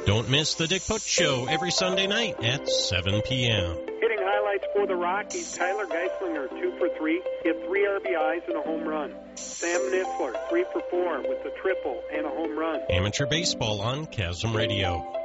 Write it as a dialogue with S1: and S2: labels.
S1: Don't miss the Dick Putz Show every Sunday night at 7 p.m.
S2: Hitting highlights for the Rockies, Tyler Geislinger, 2 for 3. He had 3 RBIs and a home run. Sam Nisler, 3 for 4 with a triple and a home run.
S1: Amateur baseball on Chasm Radio.